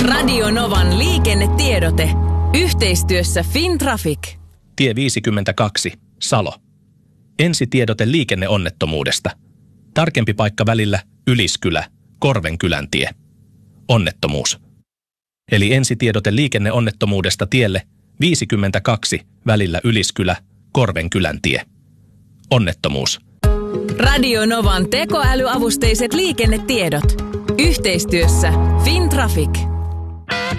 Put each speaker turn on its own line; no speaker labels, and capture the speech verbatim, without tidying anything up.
Radio Novan liikennetiedote. Yhteistyössä Fintraffic.
Tie viisikymmentäkaksi, Salo. Ensitiedote liikenneonnettomuudesta. Tarkempi paikka välillä Yliskylä, Korvenkylän tie. Onnettomuus. Eli ensitiedote liikenneonnettomuudesta tielle viisikymmentäkaksi välillä Yliskylä, Korvenkylän tie. Onnettomuus.
Radio Novan tekoälyavusteiset liikennetiedot. Yhteistyössä Fintraffic.